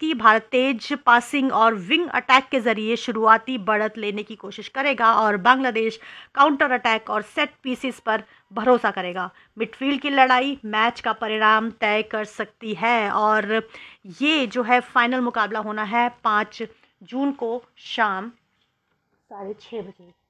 शुरुआती भारत तेज पासिंग और wing attack के जरिए शुरुआती बढ़त लेने की कोशिश करेगा और बांग्लादेश काउंटर अटैक और सेट पीसेस पर भरोसा करेगा। मिडफील्ड की लड़ाई मैच का परिणाम तय कर सकती है और ये जो है फाइनल मुकाबला होना है 5 जून को शाम 6:30 बजे।